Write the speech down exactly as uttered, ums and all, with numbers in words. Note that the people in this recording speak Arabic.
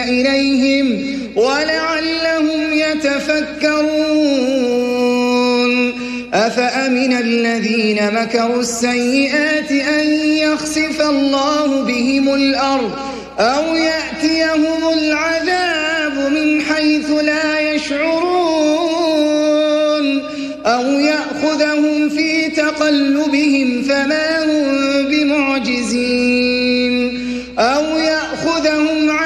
إليهم ولعلهم يتفكرون أفأمن الذين مكروا السيئات أن يخسف الله بهم الأرض أو يأتيهم العذاب من حيث لا يشعرون أو يأخذهم في تقلبهم فما هم بمعجزين